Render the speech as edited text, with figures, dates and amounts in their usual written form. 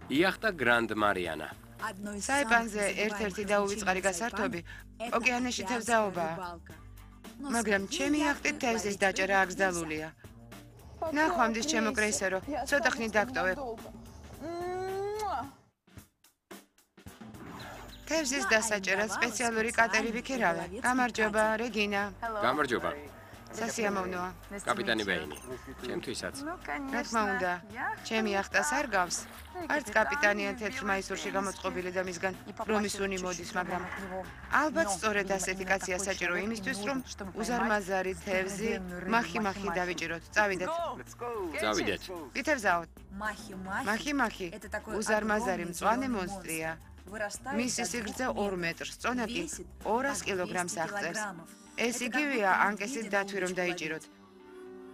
იახტა გრანდ მარიანა. საიბანზე ერთ-ერთი დაუვიწყარი გასართობი ოკეანეში თევზაობაა. მაგრამ ჩემი იახტით თევზის დაჭერა აკრძალულია. ნახვამდის ჩემო კრეისერო, ცოტა ხნით დაგტოვებ. თევზის დასაჭერად სპეციალური კატერი ვიქირავე. გამარჯობა, რეგინა. გამარჯობა. სასიამოვნოა. კაპიტანი ვეინი. ჩემთვისაც. რა თქმა უნდა, ჩემი იახტას არ გავს. არც კაპიტანია თეთრ მაისურში გამოწყობილი და მისგან რომის უნი მოდის, მაგრამ ალბათ სწორედ ასეთი კაცია საჭირო იმისთვის, რომ უზარმაზარი თევზი მახი-მახი დავიჭიროთ. წავიდეთ. წავიდეთ. ვითევზაოთ. მახი-მახი უზარმაზარი მწვანე მონსტრია. მისი სიგრძე 2 მეტრს, წონა კი 200 კილოგრამს აღწევს. ეს იგივეა ანკესით დათვი რომ დაიჭიროთ.